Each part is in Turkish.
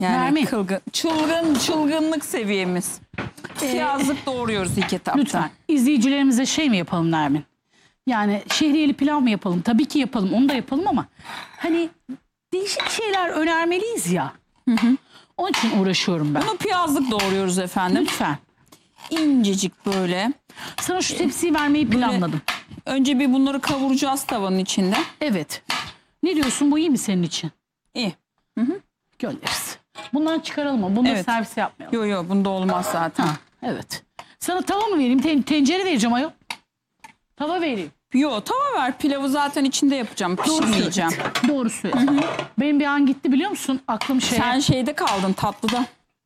Yani Nermin. çılgınlık seviyemiz. Piyazlık doğuruyoruz ilk etapta. Lütfen izleyicilerimize şey mi yapalım Nermin? Yani şehriyeli pilav mı yapalım? Tabii ki yapalım, onu da yapalım ama hani değişik şeyler önermeliyiz ya. Onun için uğraşıyorum ben. Bunu piyazlık doğruyoruz efendim. Lütfen. İncecik böyle. Sana şu tepsiyi vermeyi planladım. Önce bir bunları kavuracağız tavanın içinde. Evet. Ne diyorsun, bu iyi mi senin için? İyi. Göndeririz. Bundan çıkaralım mı? Bunu Evet. servis yapmayalım. Yo bunda olmaz zaten. Ha, evet. Sana tava mı vereyim? Tencere vereceğim ayol. Tava vereyim. Yo tava ver, pilavı zaten içinde yapacağım, pişirmeyeceğim. Doğru söylüyorsun. Benim bir an gitti biliyor musun? Aklım şeye. Sen şeyde kaldın, tatlıda.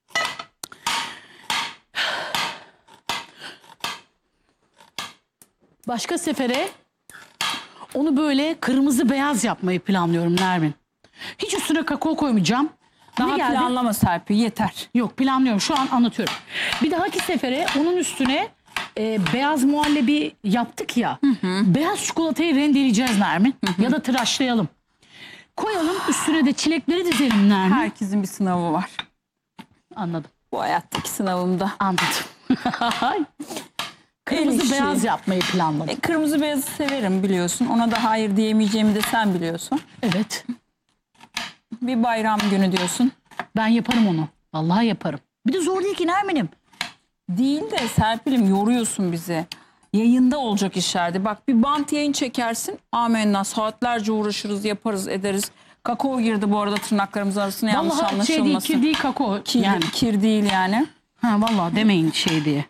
Başka sefere onu böyle kırmızı beyaz yapmayı planlıyorum Nermin. Hiç üstüne kakao koymayacağım. Daha Ne geldi? planlama Serpil, yeter. Yok, planlıyorum, şu an anlatıyorum. Bir dahaki sefere onun üstüne beyaz muhallebi yaptık ya. Beyaz çikolatayı rendeleyeceğiz Nermin. Ya da tıraşlayalım. Koyalım üstüne de çilekleri dizelim Nermin. Herkesin bir sınavı var. Anladım. Bu hayattaki sınavımda. Anladım. Kırmızı El beyaz işi. yapmayı planladım. Kırmızı beyazı severim biliyorsun. Ona da hayır diyemeyeceğimi de sen biliyorsun. Evet. Bir bayram günü diyorsun. Ben yaparım onu. Vallahi yaparım. Bir de zor değil ki Nermin'im. Değil de Serpil'im, yoruyorsun bizi. Yayında olacak işlerdi. Bak bir bant yayın çekersin. Amenna, saatlerce uğraşırız, yaparız, ederiz. Kakao girdi bu arada tırnaklarımız arasına, yanlış Vallahi şey değil, anlaşılmasın. kir değil, kakao. Kir, Yani. kir değil yani. Ha vallahi demeyin şey diye.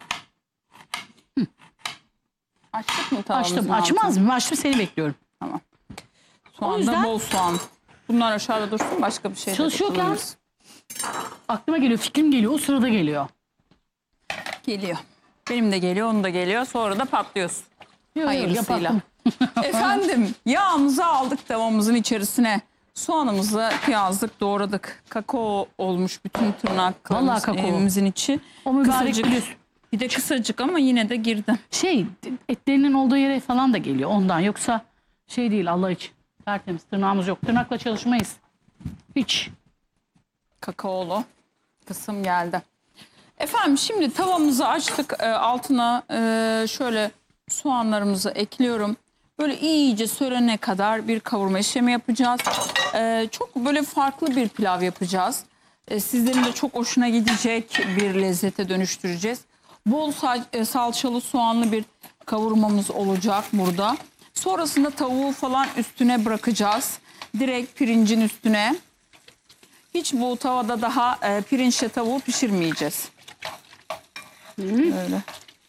Açtık mı tavamızın Açtım. altını? Açmaz mı? Açtım, seni bekliyorum. Tamam. O Soğan yüzden- da bol soğan. Bunlar aşağıda dursun, başka bir şey de Çalışıyorken- kullanırız. Aklıma geliyor, fikrim geliyor. O sırada geliyor. Geliyor. Benim de geliyor, onun da geliyor. Sonra da patlıyorsun. Yok, Hayırlısıyla. yapalım. Efendim, yağımızı aldık tavamızın içerisine. Soğanımızı piyazlık doğradık. Kakao olmuş bütün Vallahi tırnaklarımız, kakao. evimizin içi. O mübarek Kısacık. biliyorsun. Bir de kısacık ama yine de girdi. Şey, etlerinin olduğu yere falan da geliyor ondan. Yoksa şey değil, Allah için. Tertemiz, tırnağımız yok. Tırnakla çalışmayız. Hiç. Kakaolu kısım geldi. Efendim şimdi tavamızı açtık. Altına şöyle soğanlarımızı ekliyorum. Böyle iyice sörene kadar bir kavurma işlemi yapacağız. Çok böyle farklı bir pilav yapacağız. Sizlerin de çok hoşuna gidecek bir lezzete dönüştüreceğiz. Bol salçalı soğanlı bir kavurmamız olacak burada. Sonrasında tavuğu falan üstüne bırakacağız. Direkt pirincin üstüne. Hiç bu tavada daha pirinçle tavuğu pişirmeyeceğiz. Böyle.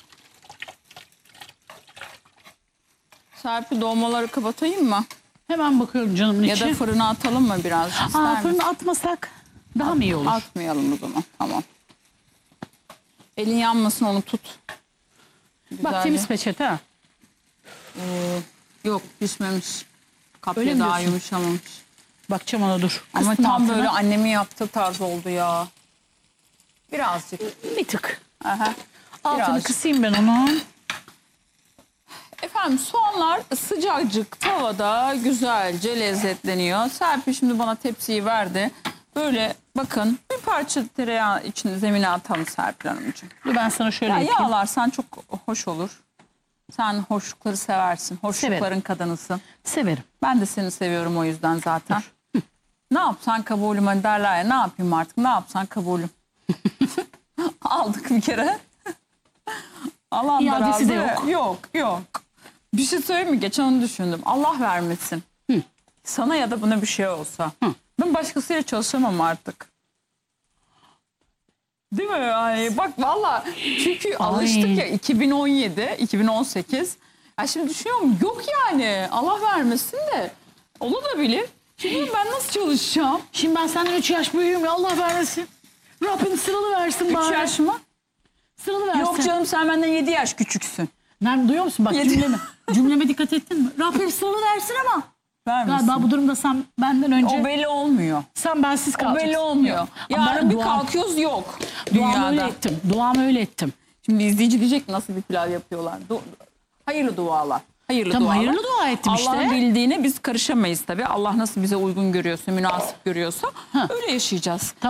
Serpil, dolmaları kapatayım mı? Hemen bakıyorum canımın Ya içi. da fırına atalım mı biraz? İster misin? Fırına atmasak daha mı iyi olur? Atmayalım o zaman. Tamam. Elin yanmasın, onu tut. Bak Güzelce. temiz peçete ha. Yok, pişmemiş. Öyle Kapya mi daha diyorsun? yumuşamamış. Bakacağım ona, dur. Ama Kıstım tam altına. böyle annemin yaptığı tarz oldu ya. Birazcık. Bir tık. Aha. Altını Birazcık. kısayım ben onun. Efendim soğanlar sıcacık tavada güzelce lezzetleniyor. Serpil şimdi bana tepsiyi verdi. Böyle bakın, bir parça tereyağı için zemine atalım Serpil Hanımcığım. Dur ben sana şöyle Ya yapayım. yağlarsan çok hoş olur. Sen hoşlukları seversin. Hoşlukların Severim. kadınısın. Severim. Ben de seni seviyorum o yüzden zaten. Ne yapsan kabulüm hani derler ya, ne yapayım artık, ne yapsan kabulüm. Aldık bir kere. Allah İadesi de razı- yok. Yok. Bir şey söyleyeyim mi? Geçen onu düşündüm. Allah vermesin. Sana ya da buna bir şey olsa. Ben başkasıyla çalışamam artık. Değil mi? Yani bak valla, çünkü alıştık ya 2017, 2018. Ya şimdi düşünüyorum, yok yani, Allah vermesin de olabilir. Şimdi ben nasıl çalışacağım? Şimdi ben senden 3 yaş büyüğüm ya, Allah vermesin. Rabbim sıralı versin 3 bari. yaş mı? Sıralı versin. Yok canım, sen benden 7 yaş küçüksün. Nermin, duyuyor musun? Bak 7. cümleme dikkat ettin mi? Rabbim sıralı versin ama. Vermesin. Galiba bu durumda sen benden önce, O belli olmuyor. sen bensiz O kalacaksın. belli olmuyor. Yok. Yarın bir duam- kalkıyoruz, yok Duamı öyle dünyada. ettim. Duamı öyle ettim. Şimdi izleyici diyecek nasıl bir pilav yapıyorlar. Hayırlı dualar. Hayırlı Tamam, dualar. hayırlı dua ettim işte. Allah'ın bildiğine biz karışamayız tabii. Allah nasıl bize uygun görüyorsa, münasip görüyorsa öyle yaşayacağız.